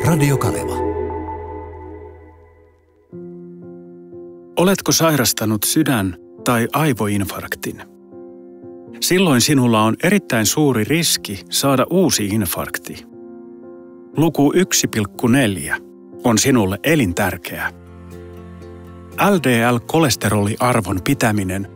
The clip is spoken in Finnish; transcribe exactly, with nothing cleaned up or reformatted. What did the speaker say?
Radio Kaleva. Oletko sairastanut sydän- tai aivoinfarktin? Silloin sinulla on erittäin suuri riski saada uusi infarkti. Luku yksi pilkku neljä on sinulle elintärkeä. L D L-kolesteroliarvon pitäminen